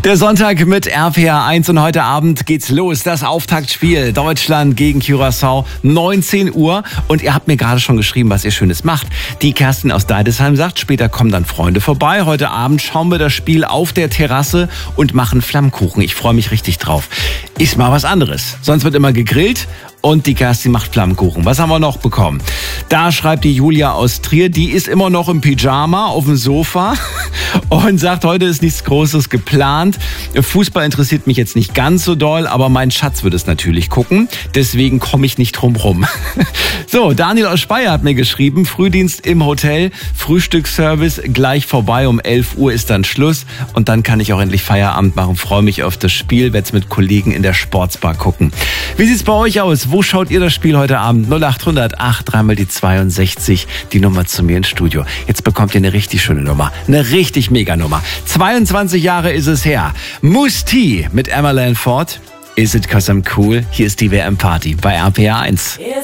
Der Sonntag mit RPR 1 und heute Abend geht's los. Das Auftaktspiel Deutschland gegen Curaçao, 19 Uhr. Und ihr habt mir gerade schon geschrieben, was ihr Schönes macht. Die Kerstin aus Deidesheim sagt, später kommen dann Freunde vorbei. Heute Abend schauen wir das Spiel auf der Terrasse und machen Flammkuchen. Ich freue mich richtig drauf. Ist mal was anderes. Sonst wird immer gegrillt. Und die Kerstin macht Flammkuchen. Was haben wir noch bekommen? Da schreibt die Julia aus Trier, die ist immer noch im Pyjama auf dem Sofa und sagt, heute ist nichts Großes geplant. Fußball interessiert mich jetzt nicht ganz so doll, aber mein Schatz wird es natürlich gucken. Deswegen komme ich nicht drum rum. So, Daniel aus Speyer hat mir geschrieben, Frühdienst im Hotel, Frühstücksservice gleich vorbei, um 11 Uhr ist dann Schluss und dann kann ich auch endlich Feierabend machen. Freue mich auf das Spiel, werde es mit Kollegen in der Sportsbar gucken. Wie sieht's bei euch aus? Wo schaut ihr das Spiel heute Abend? 0800 8 3 die 62, die Nummer zu mir ins Studio. Jetzt bekommt ihr eine richtig schöne Nummer, eine richtig mega Nummer. 22 Jahre ist es her. Mousse T mit Emma Lanford. Is it 'cause I'm cool? Hier ist die WM-Party bei RPR 1.